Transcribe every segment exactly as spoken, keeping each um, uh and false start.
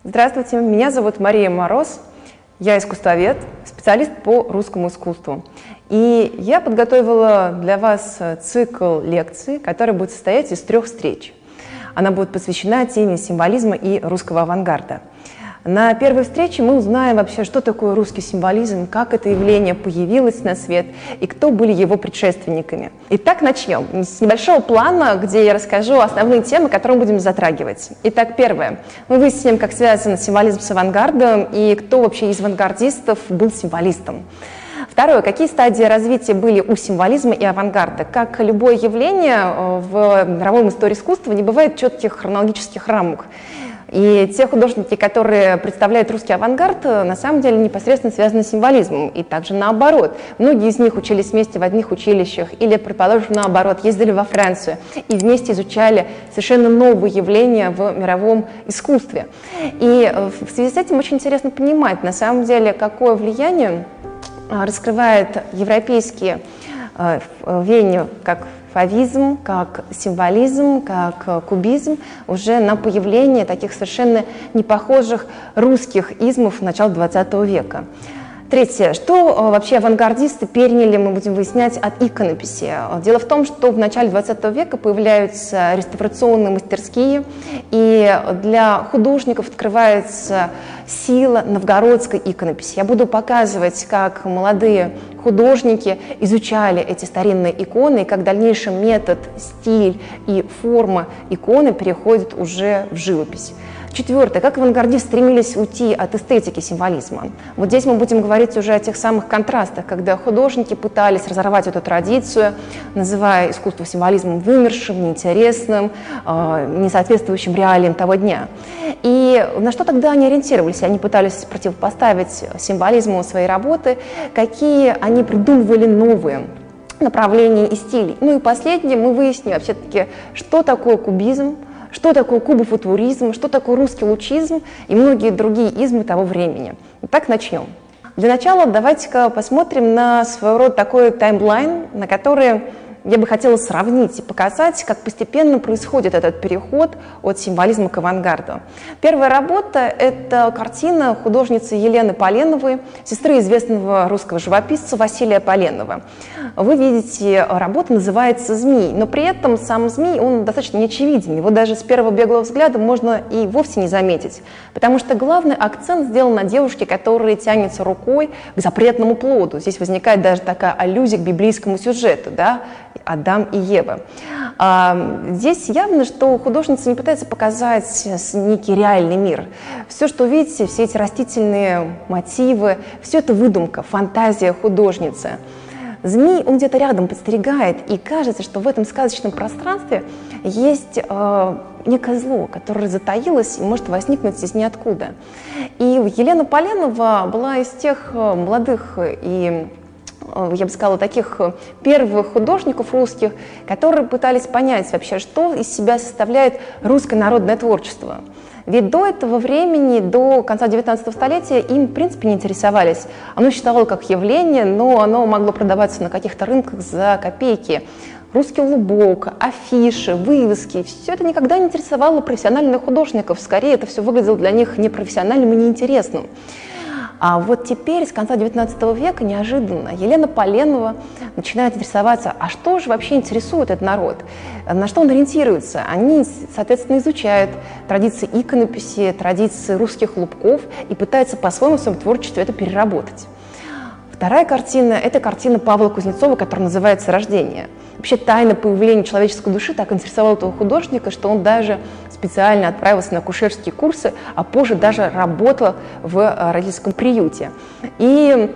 Здравствуйте, меня зовут Мария Мороз, я искусствовед, специалист по русскому искусству. И я подготовила для вас цикл лекций, который будет состоять из трех встреч. Она будет посвящена теме символизма и русского авангарда. На первой встрече мы узнаем вообще, что такое русский символизм, как это явление появилось на свет и кто были его предшественниками. Итак, начнем с небольшого плана, где я расскажу основные темы, которые мы будем затрагивать. Итак, первое. Мы выясним, как связан символизм с авангардом и кто вообще из авангардистов был символистом. Второе. Какие стадии развития были у символизма и авангарда? Как любое явление в мировой истории искусства, не бывает четких хронологических рамок. И те художники, которые представляют русский авангард, на самом деле непосредственно связаны с символизмом. И также наоборот. Многие из них учились вместе в одних училищах или, предположим, наоборот, ездили во Францию и вместе изучали совершенно новые явления в мировом искусстве. И в связи с этим очень интересно понимать, на самом деле, какое влияние раскрывает европейские веяния, как фавизм, как символизм, как кубизм, уже на появление таких совершенно непохожих русских измов начала двадцатого века. Третье. Что вообще авангардисты переняли, мы будем выяснять, от иконописи. Дело в том, что в начале двадцатого века появляются реставрационные мастерские, и для художников открывается сила новгородской иконописи. Я буду показывать, как молодые художники изучали эти старинные иконы, и как в дальнейшем метод, стиль и форма иконы переходят уже в живопись. Четвертое. Как авангардисты стремились уйти от эстетики символизма. Вот здесь мы будем говорить уже о тех самых контрастах, когда художники пытались разорвать эту традицию, называя искусство символизмом вымершим, неинтересным, не соответствующим реалиям того дня. И на что тогда они ориентировались? Они пытались противопоставить символизму своей работы, какие они придумывали новые направления и стили. Ну и последнее, мы выясним вообще-таки, что такое кубизм, что такое кубофутуризм, что такое русский лучизм и многие другие измы того времени. Итак, начнем. Для начала давайте-ка посмотрим на своего рода такой таймлайн, на который я бы хотела сравнить и показать, как постепенно происходит этот переход от символизма к авангарду. Первая работа – это картина художницы Елены Поленовой, сестры известного русского живописца Василия Поленова. Вы видите, работа называется «Змей», но при этом сам змей, он достаточно неочевиден. Его даже с первого беглого взгляда можно и вовсе не заметить, потому что главный акцент сделан на девушке, которая тянется рукой к запретному плоду. Здесь возникает даже такая аллюзия к библейскому сюжету, да? Адам и Ева. А, здесь явно, что художница не пытается показать некий реальный мир. Все, что вы видите, все эти растительные мотивы, все это выдумка, фантазия художницы. Змей, он где-то рядом подстерегает, и кажется, что в этом сказочном пространстве есть э, некое зло, которое затаилось и может возникнуть из ниоткуда. И Елена Поленова была из тех молодых и, я бы сказала, таких первых художников русских, которые пытались понять вообще, что из себя составляет русское народное творчество. Ведь до этого времени, до конца девятнадцатого столетия, им в принципе не интересовались. Оно считалось как явление, но оно могло продаваться на каких-то рынках за копейки. Русский лубок, афиши, вывески – все это никогда не интересовало профессиональных художников. Скорее, это все выглядело для них непрофессиональным и неинтересным. А вот теперь, с конца девятнадцатого века, неожиданно Елена Поленова начинает интересоваться, а что же вообще интересует этот народ, на что он ориентируется. Они, соответственно, изучают традиции иконописи, традиции русских лубков и пытаются по-своему в своем творчестве это переработать. Вторая картина – это картина Павла Кузнецова, которая называется «Рождение». Вообще тайна появления человеческой души так интересовала этого художника, что он даже специально отправился на акушерские курсы, а позже даже работал в родительском приюте. И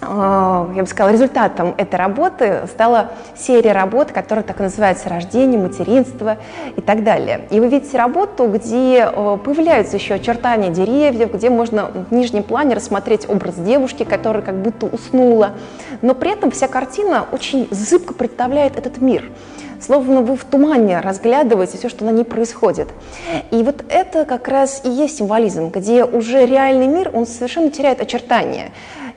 я бы сказала, результатом этой работы стала серия работ, которая так и называется «Рождение», «Материнство» и так далее. И вы видите работу, где появляются еще очертания деревьев, где можно в нижнем плане рассмотреть образ девушки, которая как будто уснула. Но при этом вся картина очень зыбко представляет этот мир. Словно вы в тумане разглядываете все, что на ней происходит. И вот это как раз и есть символизм, где уже реальный мир, он совершенно теряет очертания.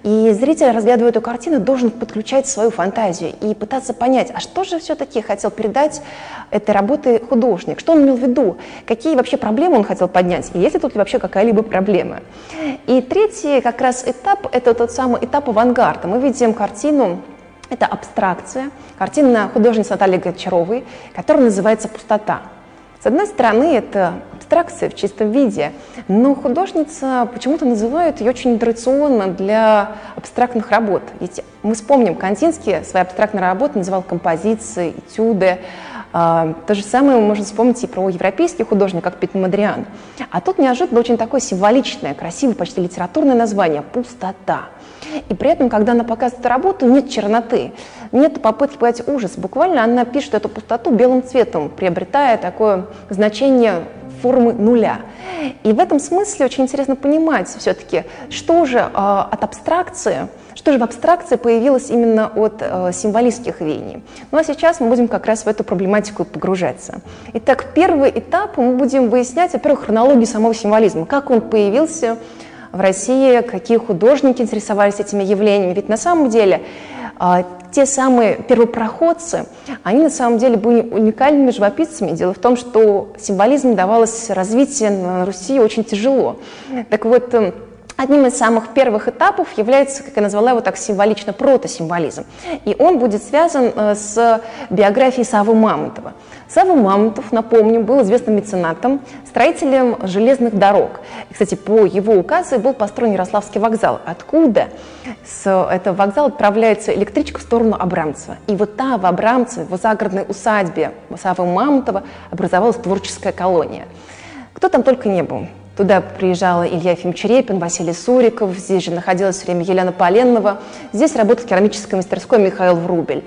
И зритель, разглядывая эту картину, должен подключать свою фантазию и пытаться понять, а что же все-таки хотел передать этой работой художник, что он имел в виду, какие вообще проблемы он хотел поднять, и есть ли тут вообще какая-либо проблема. И третий как раз этап – это тот самый этап авангарда. Мы видим картину, это абстракция, картина художницы Натальи Гончаровой, которая называется «Пустота». С одной стороны, это абстракция в чистом виде, но художница почему-то называет ее очень традиционно для абстрактных работ. Ведь мы вспомним, Кандинский свои абстрактные работы называл композиции, этюды. То же самое мы можем вспомнить и про европейских художников, как Пьетро Модриан. А тут неожиданно очень такое символичное, красивое, почти литературное название «Пустота». И при этом, когда она показывает эту работу, нет черноты, нет попытки показать ужас. Буквально она пишет эту пустоту белым цветом, приобретая такое значение формы нуля. И в этом смысле очень интересно понимать все-таки, что же э, от абстракции, что же в абстракции появилось именно от э, символистских веяний. Ну а сейчас мы будем как раз в эту проблематику погружаться. Итак, первый этап мы будем выяснять, во-первых, хронологию самого символизма, как он появился в России, какие художники интересовались этими явлениями. Ведь на самом деле э, те самые первопроходцы, они на самом деле были уникальными живописцами. Дело в том, что символизму давалось развитие на Руси очень тяжело. Так вот, э, одним из самых первых этапов является, как я назвала его так символично, протосимволизм. И он будет связан э, с биографией Саввы Мамонтова. Савва Мамонтов, напомню, был известным меценатом, строителем железных дорог. И, кстати, по его указу был построен Ярославский вокзал, откуда с этого вокзала отправляется электричка в сторону Абрамцева. И вот там, в Абрамцеве, в загородной усадьбе Саввы Мамонтова образовалась творческая колония. Кто там только не был. Туда приезжала Илья Ефимович Репин, Василий Суриков, здесь же находилась все время Елена Поленова, здесь работал в керамической мастерской Михаил Врубель.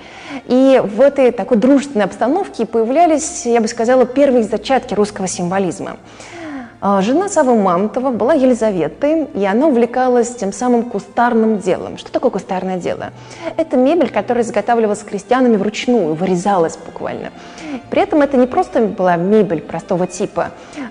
И в этой такой дружественной обстановке появлялись, я бы сказала, первые зачатки русского символизма. Жена Саввы Мамонтова была Елизаветой, и она увлекалась тем самым кустарным делом. Что такое кустарное дело? Это мебель, которая изготавливалась крестьянами вручную, вырезалась буквально. При этом это не просто была мебель простого типа.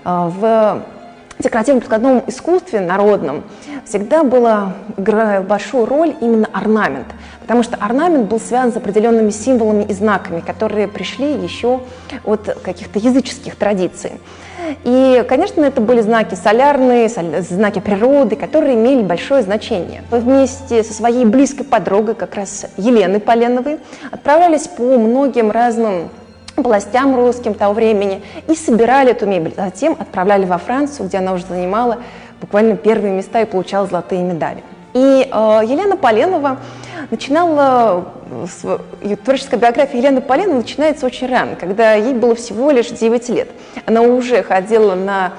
В декоративном прикладном искусстве народном всегда была, играла большую роль именно орнамент, потому что орнамент был связан с определенными символами и знаками, которые пришли еще от каких-то языческих традиций. И, конечно, это были знаки солярные, знаки природы, которые имели большое значение. Вы вместе со своей близкой подругой, как раз Еленой Поленовой, отправлялись по многим разным властям русским того времени и собирали эту мебель. Затем отправляли во Францию, где она уже занимала буквально первые места и получала золотые медали. И э, Елена Поленова начинала, ее творческая биография Елены Поленовой начинается очень рано, когда ей было всего лишь девять лет. Она уже ходила на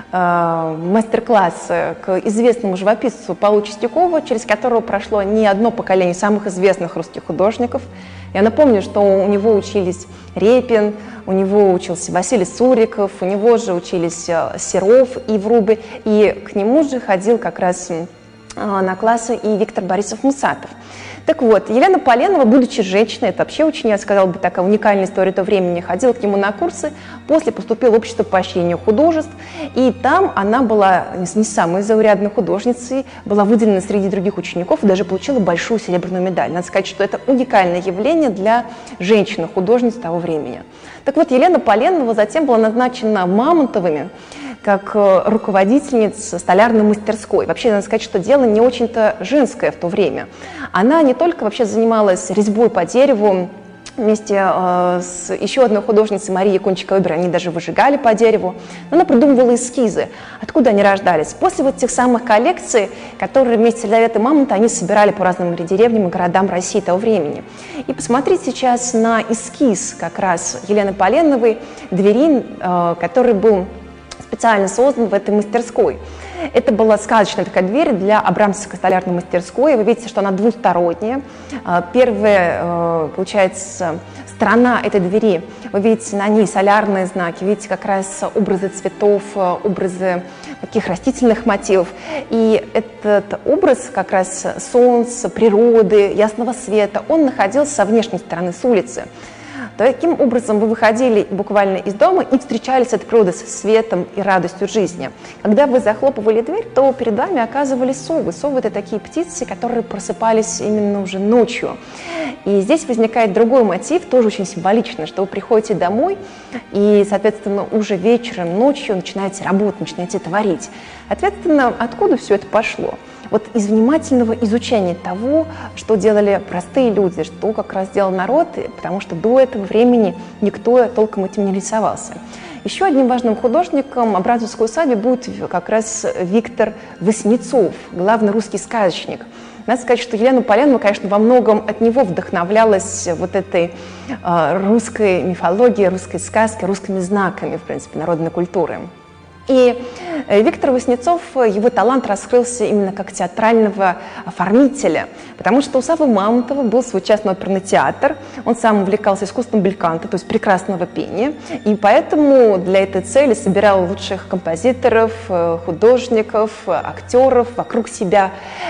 э, мастер-классы к известному живописцу Павлу Чистякову, через которого прошло не одно поколение самых известных русских художников. Я напомню, что у него учились Репин, у него учился Василий Суриков, у него же учились Серов и Врубель, и к нему же ходил как раз на классы и Виктор Борисов Мусатов. Так вот, Елена Поленова, будучи женщиной, это вообще очень, я сказала бы, такая уникальная история того времени, ходила к нему на курсы, после поступила в общество поощрения художеств, и там она была не самой заурядной художницей, была выделена среди других учеников и даже получила большую серебряную медаль. Надо сказать, что это уникальное явление для женщины-художниц того времени. Так вот, Елена Поленова затем была назначена Мамонтовыми как руководительница столярной мастерской. Вообще, надо сказать, что дело не очень-то женское в то время. Она не только вообще занималась резьбой по дереву, вместе э, с еще одной художницей Марией Кончиковой, они даже выжигали по дереву, но она придумывала эскизы. Откуда они рождались? После вот тех самых коллекций, которые вместе с Елизаветой Мамонтовой они собирали по разным деревням и городам России того времени. И посмотрите сейчас на эскиз как раз Елены Поленовой, двери, э, который был специально создан в этой мастерской. Это была сказочная такая дверь для Абрамцевской столярной мастерской. Вы видите, что она двусторонняя. Первая, получается, сторона этой двери. Вы видите на ней солярные знаки, видите как раз образы цветов, образы таких растительных мотивов. И этот образ как раз солнца, природы, ясного света, он находился со внешней стороны, с улицы. Таким образом, вы выходили буквально из дома и встречались с этой природой, со светом и радостью жизни. Когда вы захлопывали дверь, то перед вами оказывались совы. Совы — это такие птицы, которые просыпались именно уже ночью. И здесь возникает другой мотив, тоже очень символичный, что вы приходите домой и, соответственно, уже вечером, ночью начинаете работать, начинаете творить. Соответственно, откуда все это пошло? Вот из внимательного изучения того, что делали простые люди, что как раз делал народ, потому что до этого времени никто толком этим не рисовался. Еще одним важным художником Абрамцевской усадьбы будет как раз Виктор Васнецов, главный русский сказочник. Надо сказать, что Елена Полянова, конечно, во многом от него вдохновлялась вот этой э, русской мифологией, русской сказкой, русскими знаками, в принципе, народной культуры. И Виктор Васнецов, его талант раскрылся именно как театрального оформителя, потому что у Саввы Мамонтова был свой частный оперный театр, он сам увлекался искусством бельканта, то есть прекрасного пения, и поэтому для этой цели собирал лучших композиторов, художников, актеров вокруг себя.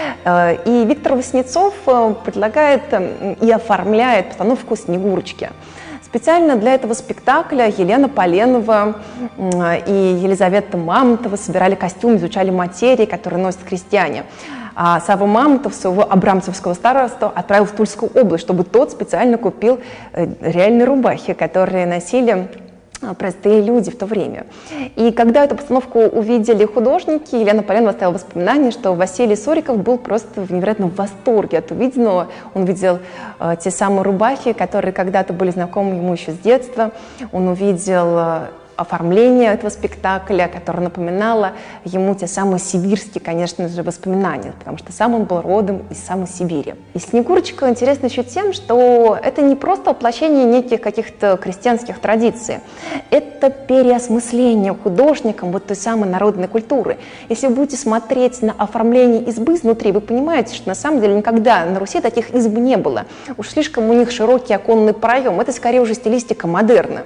И Виктор Васнецов предлагает и оформляет постановку «Снегурочки». Специально для этого спектакля Елена Поленова и Елизавета Мамонтова собирали костюм, изучали материи, которые носят крестьяне. А Савва Мамонтов своего абрамцевского старосту отправил в Тульскую область, чтобы тот специально купил реальные рубахи, которые носили простые люди в то время. И когда эту постановку увидели художники, Елена Поленова оставила воспоминание, что Василий Суриков был просто в невероятном восторге от увиденного. Он видел э, те самые рубахи, которые когда-то были знакомы ему еще с детства. Он увидел э, оформление этого спектакля, которое напоминало ему те самые сибирские, конечно же, воспоминания, потому что сам он был родом из самой Сибири. И «Снегурочка» интересна еще тем, что это не просто воплощение неких каких-то крестьянских традиций, это переосмысление художником вот той самой народной культуры. Если вы будете смотреть на оформление избы изнутри, вы понимаете, что на самом деле никогда на Руси таких изб не было. Уж слишком у них широкий оконный проем, это скорее уже стилистика модерна.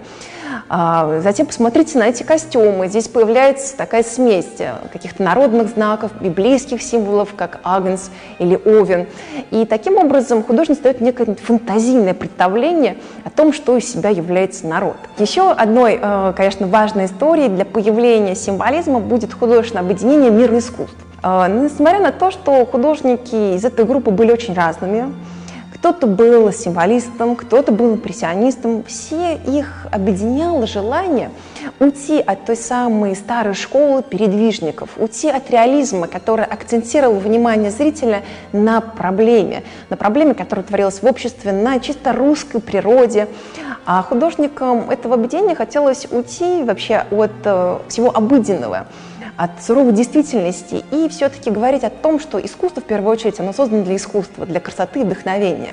Затем посмотрите на эти костюмы. Здесь появляется такая смесь каких-то народных знаков, библейских символов, как Агнец или Овен. И таким образом художник дает некое фантазийное представление о том, что из себя является народ. Еще одной, конечно, важной историей для появления символизма будет художественное объединение «Мир искусств». Несмотря на то, что художники из этой группы были очень разными, кто-то был символистом, кто-то был импрессионистом. Все их объединяло желание уйти от той самой старой школы передвижников, уйти от реализма, который акцентировал внимание зрителя на проблеме, на проблеме, которая творилась в обществе, на чисто русской природе. А художникам этого объединения хотелось уйти вообще от всего обыденного, от суровой действительности и все-таки говорить о том, что искусство, в первую очередь, оно создано для искусства, для красоты и вдохновения.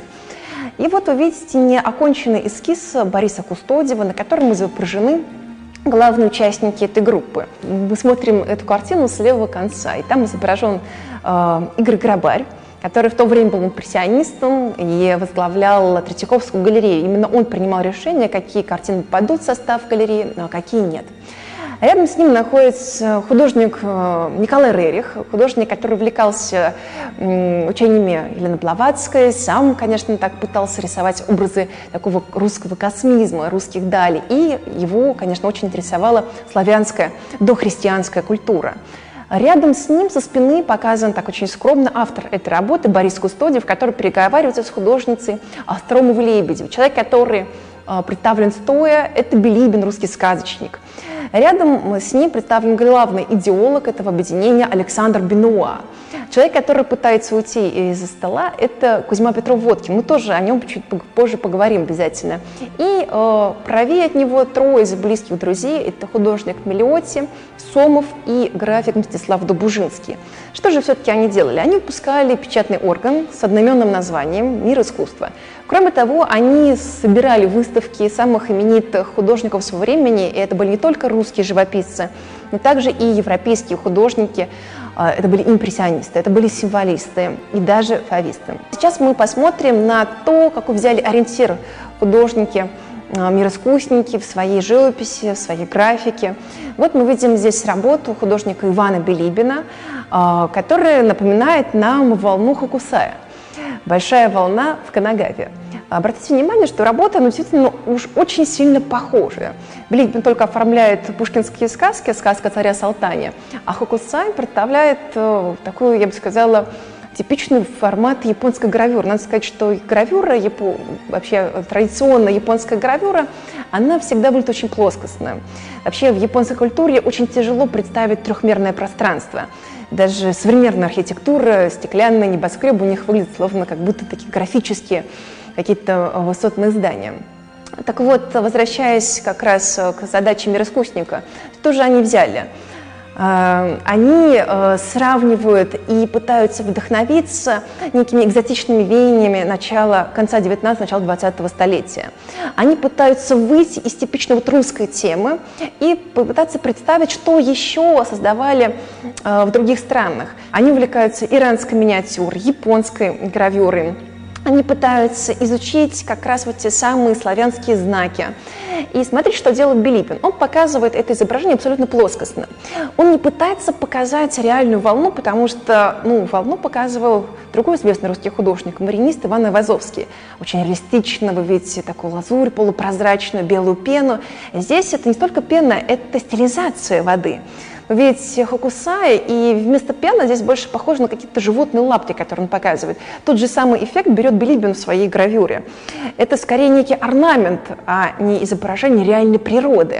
И вот вы видите неоконченный эскиз Бориса Кустодиева, на котором изображены главные участники этой группы. Мы смотрим эту картину с левого конца, и там изображен э, Игорь Грабарь, который в то время был импрессионистом и возглавлял Третьяковскую галерею. Именно он принимал решение, какие картины попадут в состав галереи, а какие нет. Рядом с ним находится художник Николай Рерих, художник, который увлекался учениями Елены Блаватской, сам, конечно, так пытался рисовать образы такого русского космизма, русских далей, и его, конечно, очень интересовала славянская, дохристианская культура. Рядом с ним со спины показан так очень скромно автор этой работы Борис Кустодиев, который переговаривается с художницей Остромовой-Лебедевой. Человек, который представлен стоя, это Билибин, русский сказочник. Рядом с ним представлен главный идеолог этого объединения Александр Бенуа. Человек, который пытается уйти из-за стола, это Кузьма Петров-Водкин. Мы тоже о нем чуть позже поговорим обязательно. И э, правее от него трое из близких друзей. Это художник Мелиотти, Сомов и график Мстислав Добужинский. Что же все-таки они делали? Они выпускали печатный орган с одноименным названием «Мир искусства». Кроме того, они собирали выставки самых именитых художников своего времени, и это были не только русские живописцы, но также и европейские художники, это были импрессионисты, это были символисты и даже фависты. Сейчас мы посмотрим на то, какой взяли ориентир художники, мироискусники в своей живописи, в своей графике. Вот мы видим здесь работу художника Ивана Билибина, которая напоминает нам волну Хокусая. Большая волна в Канагаве. Обратите внимание, что работа, ну, действительно, уж очень сильно похожая. Билибин только оформляет пушкинские сказки, сказка царя Салтани, а Хокусай представляет э, такую, я бы сказала, типичный формат японской гравюры. Надо сказать, что гравюра, япо... вообще традиционная японская гравюра, она всегда будет очень плоскостная. Вообще в японской культуре очень тяжело представить трехмерное пространство. Даже современная архитектура, стеклянные небоскребы у них выглядят словно как будто такие графические какие-то высотные здания. Так вот, возвращаясь как раз к задаче мироискусника, что же они взяли? Они сравнивают и пытаются вдохновиться некими экзотичными веяниями начала, конца девятнадцатого, начала двадцатого столетия. Они пытаются выйти из типичной вот русской темы и попытаться представить, что еще создавали в других странах. Они увлекаются иранской миниатюрой, японской гравюрой. Они пытаются изучить как раз вот те самые славянские знаки. И смотрите, что делает Билибин. Он показывает это изображение абсолютно плоскостно. Он не пытается показать реальную волну, потому что ну, волну показывал другой известный русский художник, маринист Иван Айвазовский. Очень реалистично, вы видите такую лазурь полупрозрачную, белую пену. Здесь это не столько пена, это стилизация воды. Вы видите Хокусай, и вместо пены здесь больше похоже на какие-то животные лапки, которые он показывает. Тот же самый эффект берет Билибин в своей гравюре. Это скорее некий орнамент, а не изображение реальной природы.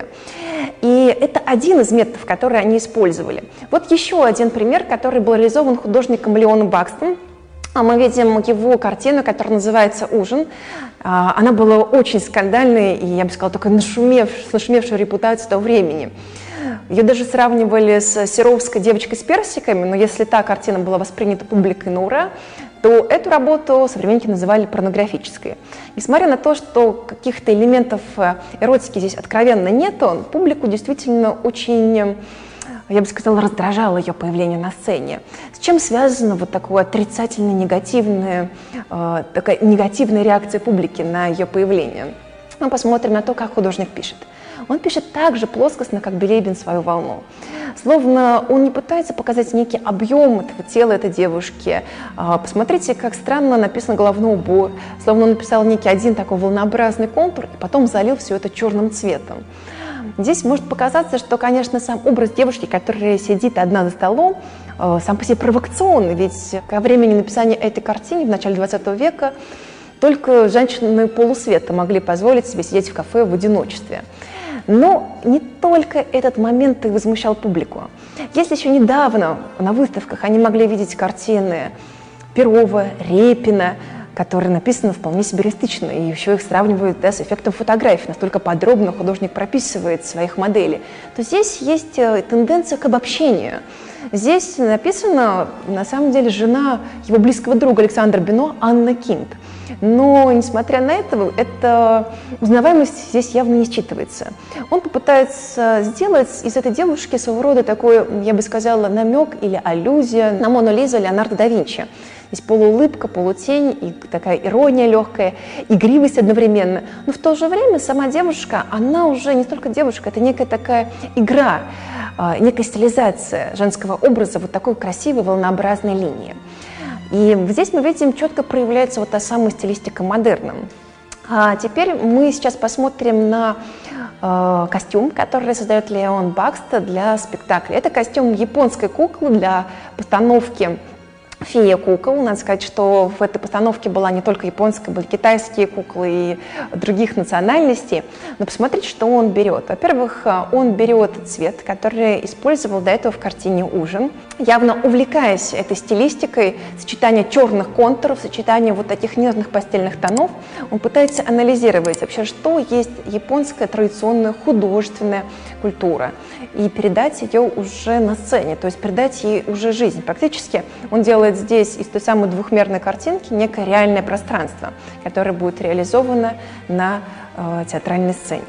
И это один из методов, которые они использовали. Вот еще один пример, который был реализован художником Леоном Бакстом. Мы видим его картину, которая называется «Ужин». Она была очень скандальной и, я бы сказала, только нашумев, нашумевшей репутацией того времени. Ее даже сравнивали с Серовской «Девочкой с персиками», но если та картина была воспринята публикой на ура, то эту работу современники называли порнографической. Несмотря на то, что каких-то элементов эротики здесь откровенно нету, публику действительно очень, я бы сказала, раздражало ее появление на сцене. С чем связана вот такая отрицательная, негативная, э, такая негативная реакция публики на ее появление? Мы посмотрим на то, как художник пишет. Он пишет так же плоскостно, как Билибин свою волну. Словно он не пытается показать некий объем этого тела этой девушки. Посмотрите, как странно написан головной убор. Словно он написал некий один такой волнообразный контур и потом залил все это черным цветом. Здесь может показаться, что, конечно, сам образ девушки, которая сидит одна за столом, сам по себе провокационный. Ведь ко времени написания этой картины в начале двадцатого века только женщины полусвета могли позволить себе сидеть в кафе в одиночестве. Но не только этот момент и возмущал публику. Если еще недавно на выставках они могли видеть картины Перова, Репина, которые написаны вполне себе реалистично, и еще их сравнивают да, с эффектом фотографии, настолько подробно художник прописывает своих моделей, то здесь есть тенденция к обобщению. Здесь написана, на самом деле, жена его близкого друга Александра Бино, Анна Кинт. Но, несмотря на это, эта узнаваемость здесь явно не считывается. Он попытается сделать из этой девушки своего рода такой, я бы сказала, намек или аллюзия на Мону Лизу Леонардо да Винчи. Здесь полуулыбка, полутень, и такая ирония легкая, игривость одновременно. Но в то же время сама девушка, она уже не столько девушка, это некая такая игра, некая стилизация женского образа вот такой красивой волнообразной линии. И здесь мы видим, четко проявляется вот та самая стилистика модерна. А теперь мы сейчас посмотрим на э, костюм, который создает Леон Бакст для спектакля. Это костюм японской куклы для постановки «Фея кукол». Надо сказать, что в этой постановке была не только японская, были китайские куклы и других национальностей. Но посмотрите, что он берет. Во-первых, он берет цвет, который использовал до этого в картине «Ужин». Явно увлекаясь этой стилистикой, сочетание черных контуров, сочетание вот таких нежных постельных тонов, он пытается анализировать вообще, что есть японская традиционная художественная культура, и передать ее уже на сцене, то есть передать ей уже жизнь. Практически он делает здесь из той самой двухмерной картинки некое реальное пространство, которое будет реализовано на э, театральной сцене.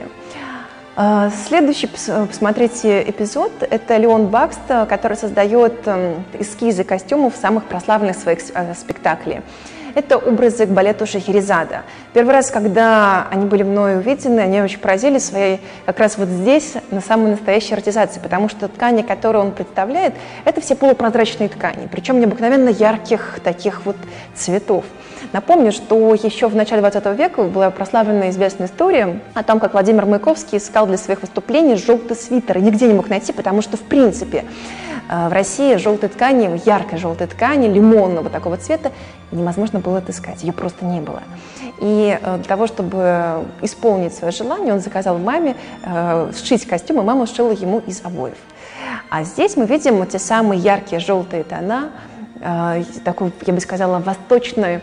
Э, следующий, посмотрите, эпизод – это Леон Бакст, который создает э, эскизы костюмов самых прославленных своих э, спектаклей. это образы к балету Шахерезада. Первый раз, когда они были мной увидены, они очень поразили своей как раз вот здесь, на самой настоящей эротизации, потому что ткани, которые он представляет, это все полупрозрачные ткани, причем необыкновенно ярких таких вот цветов. Напомню, что еще в начале двадцатого века была прославленная известная история о том, как Владимир Маяковский искал для своих выступлений желтый свитер и нигде не мог найти, потому что, в принципе, в России желтой ткани, яркой желтой ткани, лимонного такого цвета невозможно было отыскать, ее просто не было. И для того, чтобы исполнить свое желание, он заказал маме э, сшить костюм, и мама сшила ему из обоев. А здесь мы видим вот те самые яркие желтые тона, такой, я бы сказала, восточный,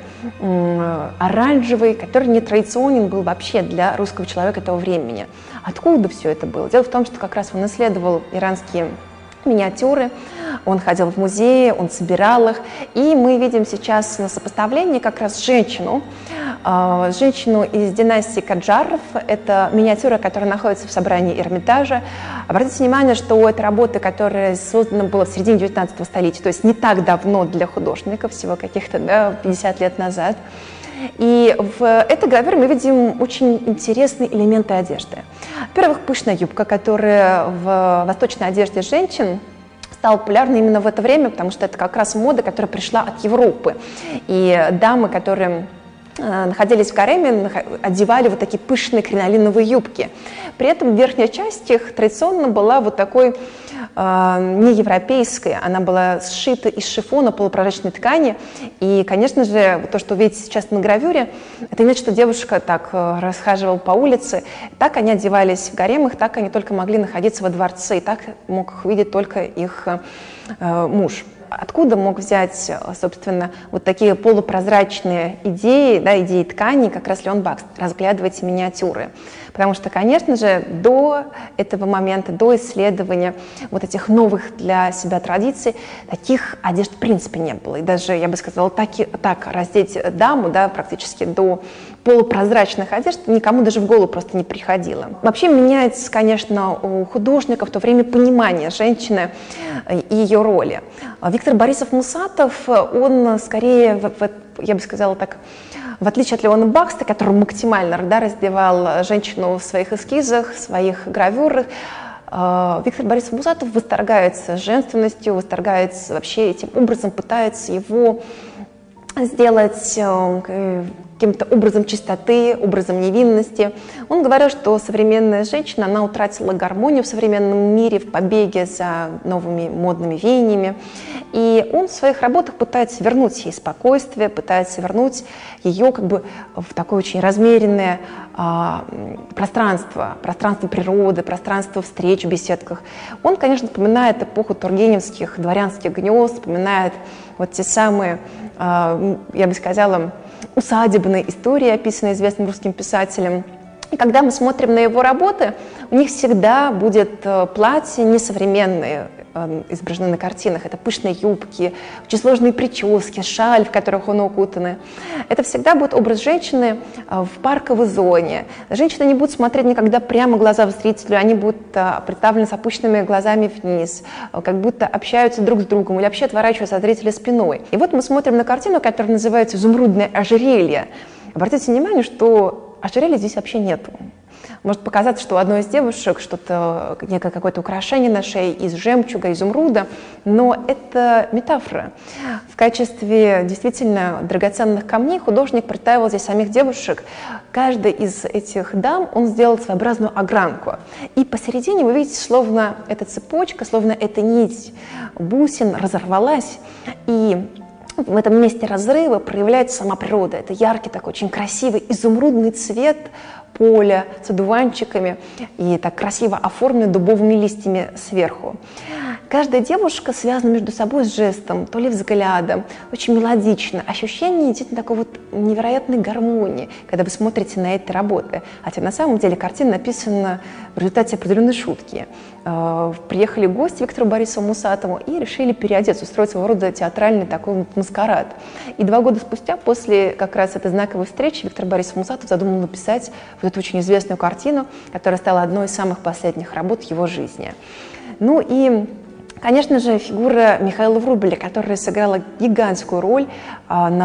оранжевый, который не традиционен был вообще для русского человека того времени. Откуда все это было? Дело в том, что как раз он исследовал иранские миниатюры, он ходил в музеи, он собирал их, и мы видим сейчас на сопоставлении как раз женщину, женщину из династии Каджаров. Это миниатюра, которая находится в собрании Эрмитажа. Обратите внимание, что у этой работы, которая создана была в середине девятнадцатого столетия, то есть не так давно для художников, всего каких-то да, пятьдесят лет назад. И в этой гравюре мы видим очень интересные элементы одежды. Во-первых, пышная юбка, которая в восточной одежде женщин стала популярна именно в это время, потому что это как раз мода, которая пришла от Европы. И дамы, которые находились в гареме, одевали вот такие пышные кринолиновые юбки. При этом верхняя часть их традиционно была вот такой э, не европейской, она была сшита из шифона полупрозрачной ткани. И, конечно же, то, что вы видите сейчас на гравюре, это не значит, что девушка так э, расхаживала по улице. Так они одевались в гаремах, так они только могли находиться во дворце, и так мог их видеть только их э, муж. Откуда мог взять, собственно, вот такие полупрозрачные идеи, да, идеи ткани, как раз Леон Бакст, разглядывать миниатюры? Потому что, конечно же, до этого момента, до исследования вот этих новых для себя традиций, таких одежд в принципе не было. И даже, я бы сказала, так, так раздеть даму, да, практически до полупрозрачных одежд никому даже в голову просто не приходило. Вообще меняется, конечно, у художников в то время понимание женщины и ее роли. Виктор Борисов Мусатов, он скорее, я бы сказала так, в отличие от Леона Бакста, который максимально да, раздевал женщину в своих эскизах, в своих гравюрах, Виктор Борисов Мусатов восторгается женственностью, восторгается вообще этим образом, пытается его сделать каким-то образом чистоты, образом невинности. Он говорил, что современная женщина, она утратила гармонию в современном мире, в побеге за новыми модными веяниями. И он в своих работах пытается вернуть ей спокойствие, пытается вернуть ее как бы в такое очень размеренное а, пространство, пространство природы, пространство встреч в беседках. Он, конечно, вспоминает эпоху тургеневских дворянских гнезд, вспоминает вот те самые, а, я бы сказала, усадебные истории, описанные известным русским писателем. И когда мы смотрим на его работы, у них всегда будет платья несовременные, изображены на картинах. Это пышные юбки, очень сложные прически, шаль, в которых он укутаны. Это всегда будет образ женщины в парковой зоне. Женщины не будут смотреть никогда прямо в глаза зрителю, они будут представлены с опущенными глазами вниз, как будто общаются друг с другом или вообще отворачиваются от зрителя спиной. И вот мы смотрим на картину, которая называется «Изумрудное ожерелье». Обратите внимание, что ожерелья здесь вообще нету. Может показаться, что у одной из девушек что-то, некое какое-то украшение на шее из жемчуга, изумруда, но это метафора. В качестве действительно драгоценных камней художник представил здесь самих девушек. Каждая из этих дам он сделал своеобразную огранку. И посередине вы видите, словно эта цепочка, словно эта нить бусин разорвалась, и в этом месте разрыва проявляется сама природа. Это яркий такой, очень красивый изумрудный цвет поля с одуванчиками и так красиво оформлен дубовыми листьями сверху. Каждая девушка связана между собой с жестом, то ли взглядом, очень мелодично. Ощущение действительно такой вот невероятной гармонии, когда вы смотрите на эти работы. Хотя на самом деле картина написана в результате определенной шутки. Приехали гости Виктору Борисову Мусатову и решили переодеться, устроить своего рода театральный такой вот маскарад. И два года спустя, после как раз этой знаковой встречи, Виктор Борисов Мусатов задумал написать вот эту очень известную картину, которая стала одной из самых последних работ его жизни. Ну и, конечно же, фигура Михаила Врубеля, которая сыграла гигантскую роль на